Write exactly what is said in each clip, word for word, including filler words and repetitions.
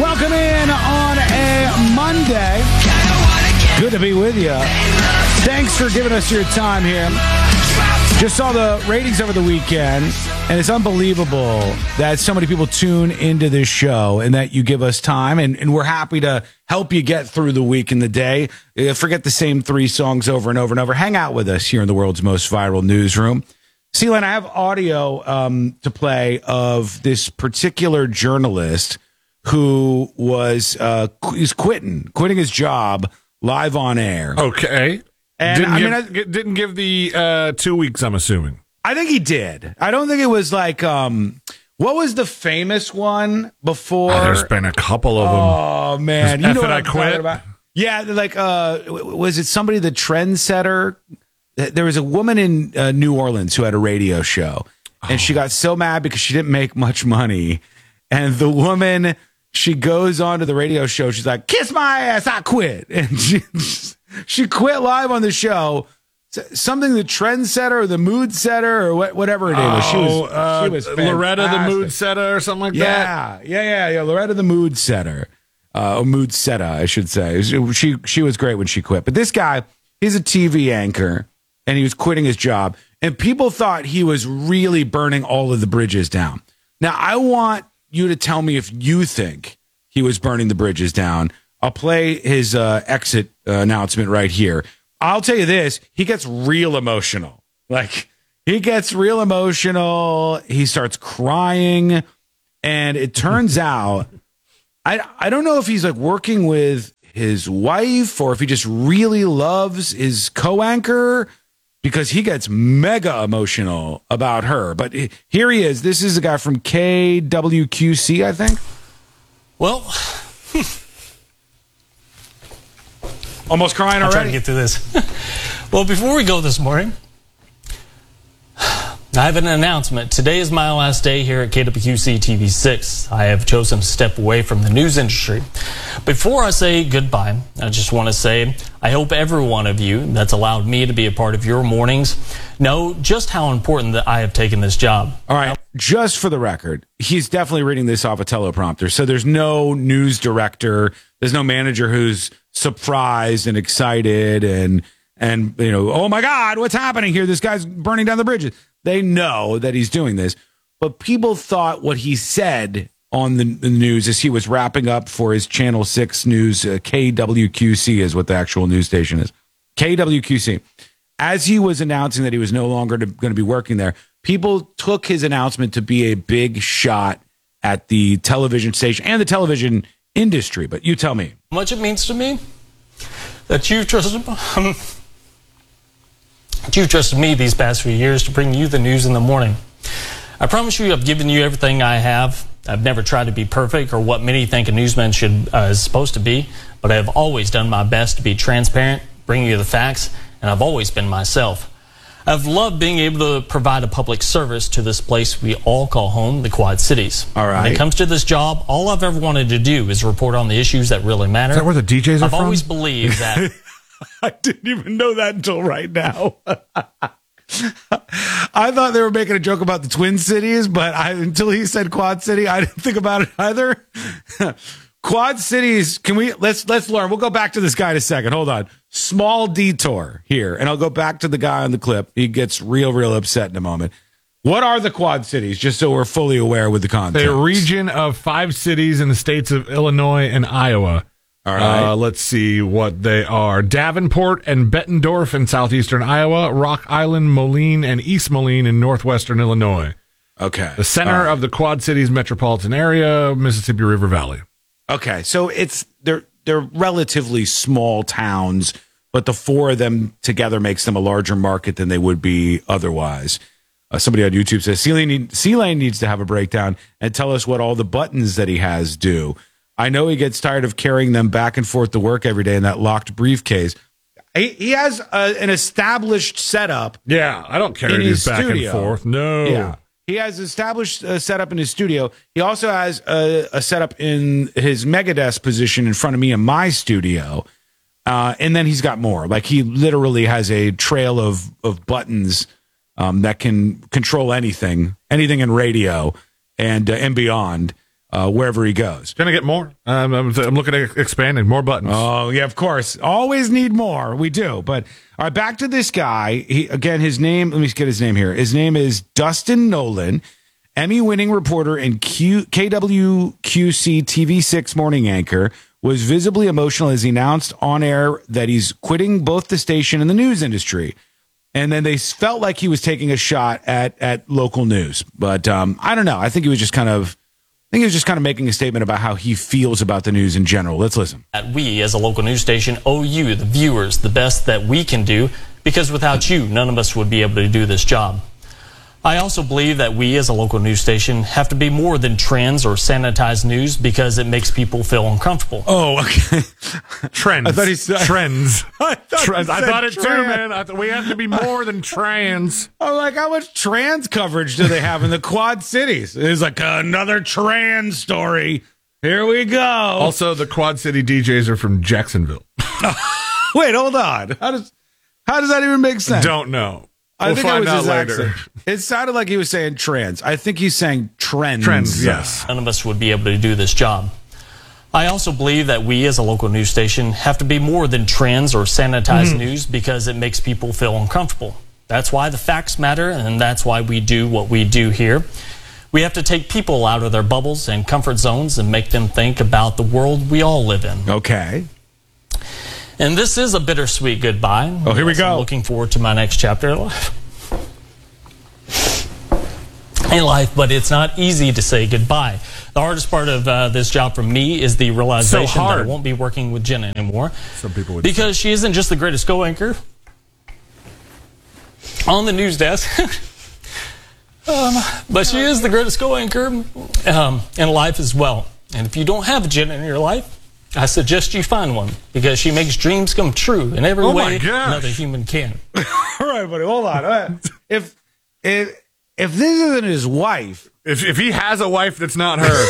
Welcome in on a Monday. Good to be with you. Thanks for giving us your time here. Just saw the ratings over the weekend, and it's unbelievable that so many people tune into this show and that you give us time, and, and we're happy to help you get through the week and the day. Uh, forget the same three songs over and over and over. Hang out with us here in the world's most viral newsroom. Celine, I have audio um, to play of this particular journalist who was uh, he's quitting, quitting his job live on air. Okay. And didn't I give, mean, I, didn't give the uh, two weeks, I'm assuming. I think he did. I don't think it was like, um, what was the famous one before? Oh, there's been a couple of them. Oh, man. You F know what it, I I'm quit? talking about? Yeah, like, uh, was it somebody, the trendsetter? There was a woman in uh, New Orleans who had a radio show, and oh. she got so mad because she didn't make much money. And the woman, she goes on to the radio show. She's like, kiss my ass, I quit. And she, she quit live on the show. Something the trendsetter or the mood setter or whatever it is. She was, uh, she was Loretta the mood setter or something like yeah, that. Yeah, yeah, yeah. Loretta the mood setter. Uh, or mood setter, I should say. She, she was great when she quit. But this guy, he's a T V anchor, and he was quitting his job. And people thought he was really burning all of the bridges down. Now, I want you to tell me if you think he was burning the bridges down. I'll play his uh, exit uh, announcement right here. I'll tell you this, he gets real emotional. Like, he gets real emotional. He starts crying. And it turns out, I, I don't know if he's like working with his wife or if he just really loves his co-anchor, because he gets mega emotional about her. But here he is. This is a guy from K W Q C, I think. Well, almost crying I'll already. try to get through this. Well, before we go this morning, I have an announcement. Today is my last day here at K W Q C T V six. I have chosen to step away from the news industry. Before I say goodbye, I just want to say I hope every one of you that's allowed me to be a part of your mornings know just how important that I have taken this job. All right, just for the record, he's definitely reading this off a teleprompter, so there's no news director, there's no manager who's surprised and excited and, and you know, oh my God, what's happening here? This guy's burning down the bridges. They know that he's doing this, but people thought what he said on the, the news as he was wrapping up for his Channel six news, uh, K W Q C is what the actual news station is, K W Q C. As he was announcing that he was no longer going to be working there, people took his announcement to be a big shot at the television station and the television industry. But you tell me. How much it means to me that you've trusted um, You've trusted me these past few years to bring you the news in the morning. I promise you I've given you everything I have. I've never tried to be perfect or what many think a newsman should uh, is supposed to be, but I have always done my best to be transparent, bring you the facts, and I've always been myself. I've loved being able to provide a public service to this place we all call home, the Quad Cities. All right. When it comes to this job, all I've ever wanted to do is report on the issues that really matter. Is that where the D Js are I've from? I've always believed that... I didn't even know that until right now. I thought they were making a joke about the Twin Cities, but I, until he said Quad City, I didn't think about it either. Quad Cities, can we, let's, let's learn. We'll go back to this guy in a second. Hold on. Small detour here, and I'll go back to the guy on the clip. He gets real, real upset in a moment. What are the Quad Cities, just so we're fully aware with the context? A region of five cities in the states of Illinois and Iowa. All right. Uh, let's see what they are. Davenport and Bettendorf in southeastern Iowa, Rock Island, Moline, and East Moline in northwestern Illinois. Okay. The center right. of the Quad Cities metropolitan area, Mississippi River Valley. Okay, so it's they're they're relatively small towns, but the four of them together makes them a larger market than they would be otherwise. Uh, somebody on YouTube says C-Lane needs to have a breakdown and tell us what all the buttons that he has do. I know he gets tired of carrying them back and forth to work every day in that locked briefcase. He, he has a, an established setup. Yeah, I don't carry these back studio. and forth. No. Yeah. He has established a setup in his studio. He also has a, a setup in his Megadesk position in front of me in my studio. Uh, and then he's got more. Like, he literally has a trail of, of buttons um, that can control anything, anything in radio and, uh, and beyond. uh, wherever he goes. Gonna get more. Um, I'm, I'm looking at expanding more buttons. Oh, yeah, of course. Always need more. We do. But all right, back to this guy. He, again, his name, let me get his name here. His name is Dustin Nolan, Emmy-winning reporter and Q, K W Q C T V six morning anchor, was visibly emotional as he announced on air that he's quitting both the station and the news industry. And then they felt like he was taking a shot at, at local news. But um, I don't know. I think he was just kind of I think he was just kind of making a statement about how he feels about the news in general. Let's listen. We, as a local news station, owe you, the viewers, the best that we can do, because without you, none of us would be able to do this job. I also believe that we, as a local news station, have to be more than trends or sanitized news because it makes people feel uncomfortable. Oh, okay. Trends. I thought he said trends. I thought, trends. I thought it trans. too, man. I th- we have to be more than trans. I'm like, how much trans coverage do they have in the Quad Cities? It's like another trans story. Here we go. Also, the Quad City D Js are from Jacksonville. Wait, hold on. How does how does that even make sense? Don't know. I We'll think find it was out his later. accent. It sounded like he was saying trans. I think he's saying trends. Trends, yes. None of us would be able to do this job. I also believe that we, as a local news station, have to be more than trends or sanitized mm-hmm. news because it makes people feel uncomfortable. That's why the facts matter, and that's why we do what we do here. We have to take people out of their bubbles and comfort zones and make them think about the world we all live in. Okay. And this is a bittersweet goodbye. Oh, here yes, we go. I'm looking forward to my next chapter in life. In life, but it's not easy to say goodbye. The hardest part of uh, this job for me is the realization so that I won't be working with Jenna anymore. Some people would because say. She isn't just the greatest co-anchor on the news desk, um, but she is the greatest co-anchor um, in life as well. And if you don't have Jenna in your life, I suggest you find one because she makes dreams come true in every oh way another human can. All right, buddy, hold on. If if if this isn't his wife, if if he has a wife that's not her,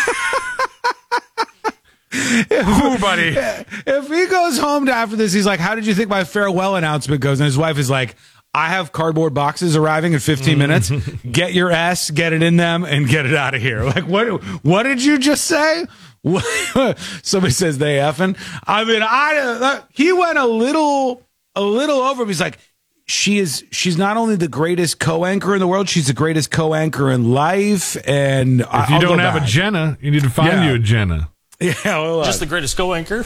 who, buddy? If he goes home after this, he's like, "How did you think my farewell announcement goes?" And his wife is like, "I have cardboard boxes arriving in fifteen minutes. Get your ass, get it in them, and get it out of here." Like, what? What did you just say? Somebody says they effing. I mean, I uh, he went a little, a little over. He's like, she is. She's not only the greatest co-anchor in the world. She's the greatest co-anchor in life. And if I, you I'll don't go have back. a Jenna, you need to find Yeah. you a Jenna. Yeah, well, Just the greatest co-anchor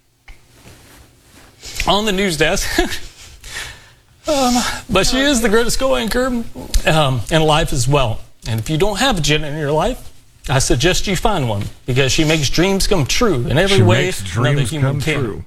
on the news desk. um, but she is the greatest co-anchor um, in life as well. And if you don't have a Jenna in your life, I suggest you find one because she makes dreams come true in every She way makes another dreams human come can. true.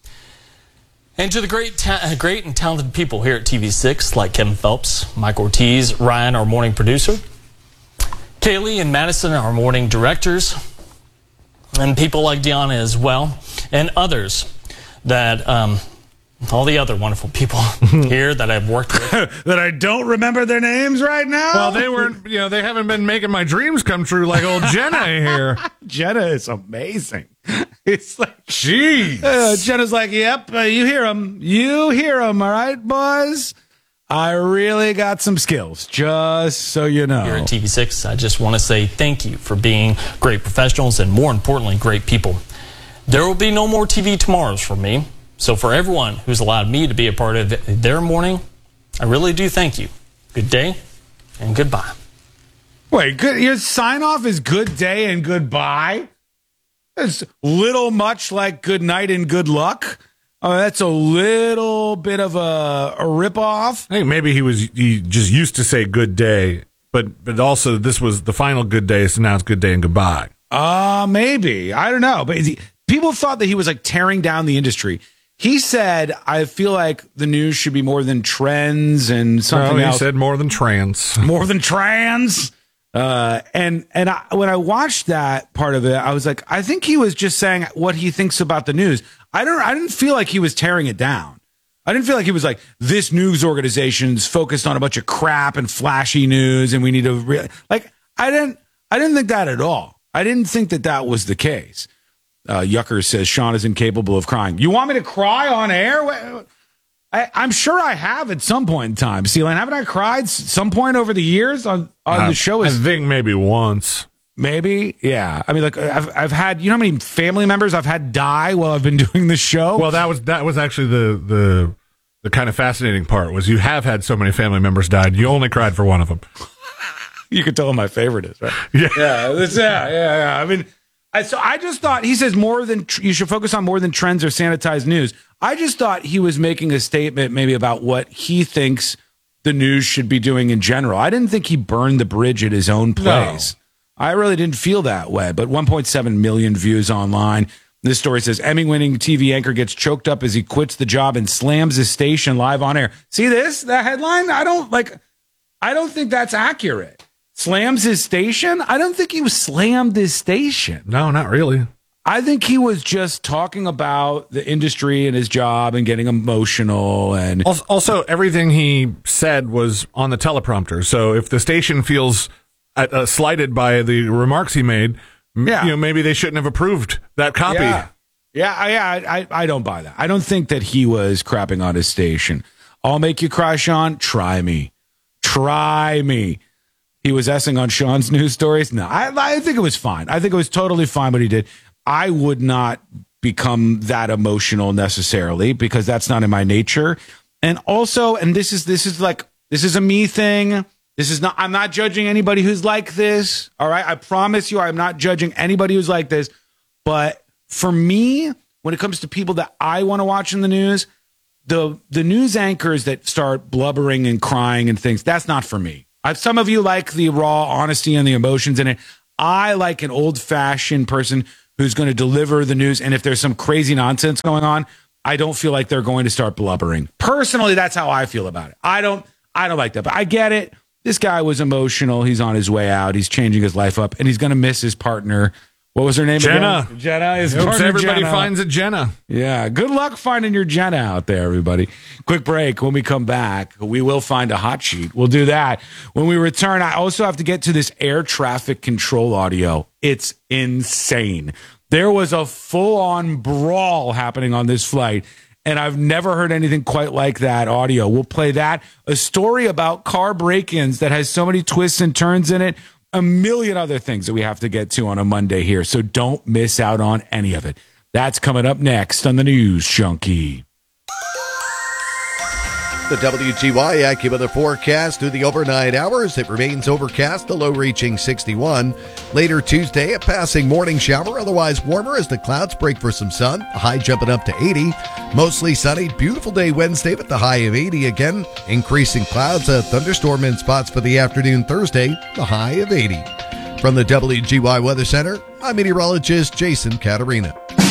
And to the great, ta- great and talented people here at T V six, like Kevin Phelps, Mike Ortiz, Ryan, our morning producer, Kaylee and Madison, our morning directors, and people like Deanna as well, and others that, um, all the other wonderful people here that I've worked with. that I don't remember their names right now. Well, they weren't, you know, they haven't been making my dreams come true like old Jenna here. Jenna is amazing. It's like, Jeez. uh, Jenna's like, yep, uh, you hear them. You hear them, all right, boys? I really got some skills, just so you know. Here at T V six, I just want to say thank you for being great professionals and, more importantly, great people. There will be no more T V tomorrows for me. So for everyone who's allowed me to be a part of their morning, I really do thank you. Good day and goodbye. Wait, good, your sign-off is good day and goodbye? It's little much like good night and good luck. Oh, that's a little bit of a, a rip-off. I think maybe he was he just used to say good day, but but also this was the final good day, so now it's good day and goodbye. Uh, maybe. I don't know. But he, people thought that he was like tearing down the industry. He said, I feel like the news should be more than trends and something Well, he else. said more than trans. More than trans. Uh, and and I, when I watched that part of it, I was like, I think he was just saying what he thinks about the news. I don't. I didn't feel like he was tearing it down. I didn't feel like he was like, this news organization's focused on a bunch of crap and flashy news, and we need to re-. like. I didn't. I didn't think that at all. I didn't think that that was the case. Uh, Yucker says Sean is incapable of crying. You want me to cry on air? What? I, I'm sure I have at some point in time. Sealand, haven't I cried s- some point over the years on, on Uh, the show? I Is think maybe once. Maybe, yeah. I mean, like I've I've had, you know how many family members I've had die while I've been doing this show? Well, that was that was actually the the the kind of fascinating part was you have had so many family members died. You only cried for one of them. You could tell who my favorite is, right? Yeah, yeah, that's, yeah, yeah, yeah. I mean, I, so I just thought he says more than you should focus on more than trends or sanitized news. I just thought he was making a statement maybe about what he thinks the news should be doing in general. I didn't think he burned the bridge at his own place. No. I really didn't feel that way, but one point seven million views online. This story says Emmy-winning T V anchor gets choked up as he quits the job and slams his station live on air. See this? That headline? I don't like. I don't think that's accurate. Slams his station? I don't think he was slammed his station. No, not really. I think he was just talking about the industry and his job and getting emotional. And also, everything he said was on the teleprompter. So if the station feels uh, slighted by the remarks he made, yeah. you know, maybe they shouldn't have approved that copy. Yeah, yeah, yeah I, I don't buy that. I don't think that he was crapping on his station. I'll make you cry, Sean. Try me. Try me. He was essing on Sean's news stories. No, I, I think it was fine. I think it was totally fine what he did. I would not become that emotional necessarily because that's not in my nature. And also, and this is this is like this is a me thing. This is not, I'm not judging anybody who's like this. All right. I promise you, I'm not judging anybody who's like this. But for me, when it comes to people that I want to watch in the news, the the news anchors that start blubbering and crying and things, that's not for me. I've, some of you like the raw honesty and the emotions in it. I like an old fashioned person who's going to deliver the news. And if there's some crazy nonsense going on, I don't feel like they're going to start blubbering. Personally, that's how I feel about it. I don't, I don't like that, but I get it. This guy was emotional. He's on his way out. He's changing his life up, and he's going to miss his partner. What was her name Jenna. again? Jenna. His Hopes partner, everybody Jenna. finds a Jenna. Yeah. Good luck finding your Jenna out there, everybody. Quick break. When we come back, we will find a hot sheet. We'll do that. When we return, I also have to get to this air traffic control audio. It's insane. There was a full-on brawl happening on this flight, and I've never heard anything quite like that audio. We'll play that. A story about car break-ins that has so many twists and turns in it. A million other things that we have to get to on a Monday here. So don't miss out on any of it. That's coming up next on the News Junkie. The W G Y AccuWeather forecast through the overnight hours. It remains overcast, the low reaching sixty-one. Later Tuesday, a passing morning shower, otherwise warmer as the clouds break for some sun. The high jumping up to eighty. Mostly sunny, beautiful day Wednesday with the high of eighty again. Increasing clouds, a thunderstorm in spots for the afternoon Thursday, the high of eighty. From the W G Y Weather Center, I'm meteorologist Jason Catarina.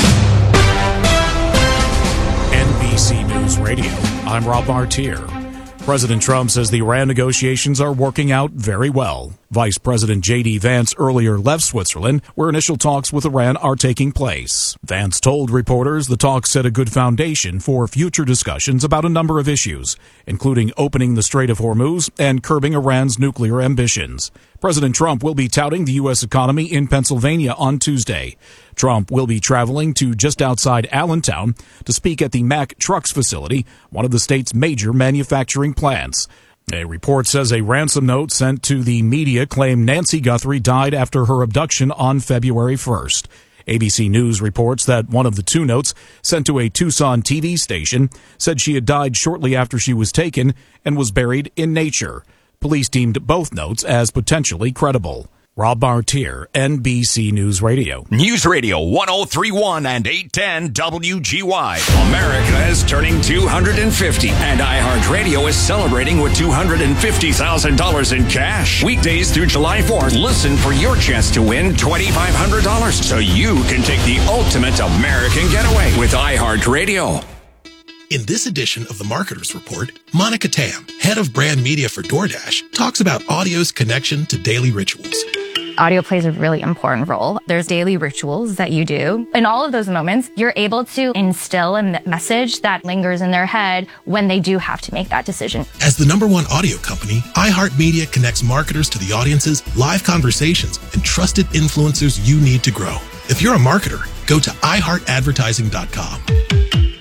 N B C News Radio. I'm Rob Martier. President Trump says the Iran negotiations are working out very well. Vice President J D Vance earlier left Switzerland, where initial talks with Iran are taking place. Vance told reporters the talks set a good foundation for future discussions about a number of issues, including opening the Strait of Hormuz and curbing Iran's nuclear ambitions. President Trump will be touting the U S economy in Pennsylvania on Tuesday. Trump will be traveling to just outside Allentown to speak at the Mack Trucks facility, one of the state's major manufacturing plants. A report says a ransom note sent to the media claimed Nancy Guthrie died after her abduction on February first. A B C News reports that one of the two notes sent to a Tucson T V station said she had died shortly after she was taken and was buried in nature. Police deemed both notes as potentially credible. Rob Martier, N B C News Radio. News Radio one oh three point one and eight ten W G Y. America is turning two hundred fifty, and iHeartRadio is celebrating with two hundred fifty thousand dollars in cash. Weekdays through July fourth, listen for your chance to win twenty-five hundred dollars so you can take the ultimate American getaway with iHeartRadio. In this edition of the Marketers Report, Monica Tam, head of brand media for DoorDash, talks about audio's connection to daily rituals. Audio plays a really important role. There's daily rituals that you do. In all of those moments, you're able to instill a message that lingers in their head when they do have to make that decision. As the number one audio company, iHeartMedia connects marketers to the audiences, live conversations, and trusted influencers you need to grow. If you're a marketer, go to i heart advertising dot com.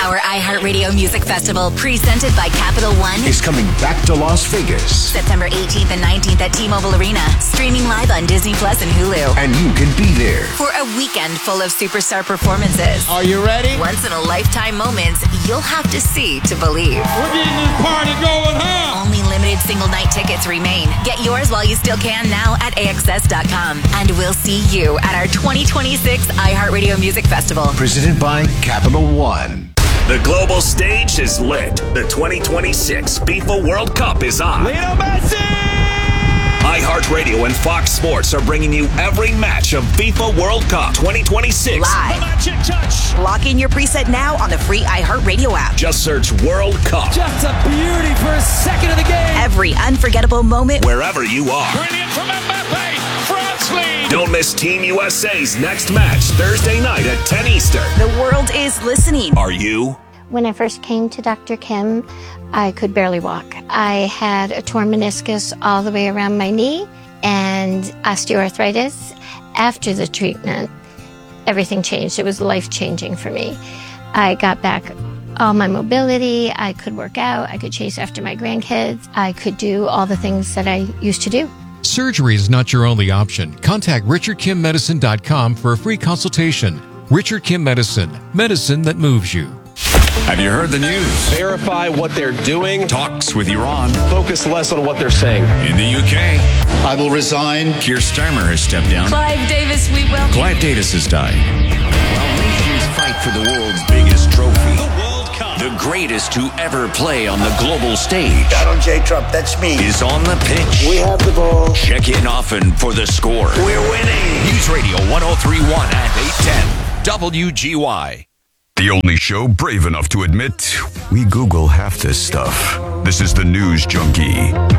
Our iHeartRadio Music Festival, presented by Capital One, is coming back to Las Vegas. September eighteenth and nineteenth at T-Mobile Arena. Streaming live on Disney Plus and Hulu. And you can be there for a weekend full of superstar performances. Are you ready? Once-in-a-lifetime moments you'll have to see to believe. We're getting this party going, huh? Only limited single-night tickets remain. Get yours while you still can now at A X S dot com. And we'll see you at our twenty twenty-six iHeartRadio Music Festival. Presented by Capital One. The global stage is lit. The twenty twenty-six FIFA World Cup is on. Lionel Messi! iHeartRadio and Fox Sports are bringing you every match of FIFA World Cup twenty twenty-six. Live. Magic touch. Lock in your preset now on the free iHeartRadio app. Just search World Cup. Just a beauty for a second of the game. Every unforgettable moment. Wherever you are. Brilliant from Mbappe. France lead. Don't miss Team U S A's next match Thursday night at ten Eastern. The world is listening. Are you? When I first came to Doctor Kim, I could barely walk. I had a torn meniscus all the way around my knee and osteoarthritis. After the treatment, everything changed. It was life-changing for me. I got back all my mobility. I could work out. I could chase after my grandkids. I could do all the things that I used to do. Surgery is not your only option. Contact richard kim medicine dot com for a free consultation. Richard Kim Medicine, medicine that moves you. Have you heard the news? Verify what they're doing. Talks with Iran. Focus less on what they're saying. In the U K, I will resign. Keir Starmer has stepped down. Clive Davis, we will. Clive Davis has died. While nations fight for the world's biggest trophy, The World Cup. the greatest to ever play on the global stage, Donald J. Trump, that's me. is on the pitch. We have the ball. Check in often for the score. We're winning. News Radio one oh three point one and eight ten W G Y. The only show brave enough to admit we Google half this stuff. This is the News Junkie.